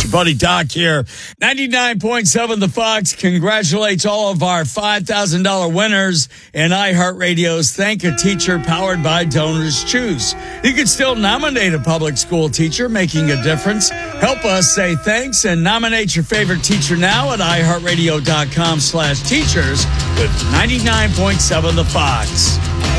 your buddy Doc here. 99.7 The Fox congratulates all of our $5,000 winners in iHeartRadio's Thank a Teacher powered by Donors Choose. You can still nominate a public school teacher making a difference. Help us say thanks and nominate your favorite teacher now at iHeartRadio.com/teachers with 99.7 The Fox.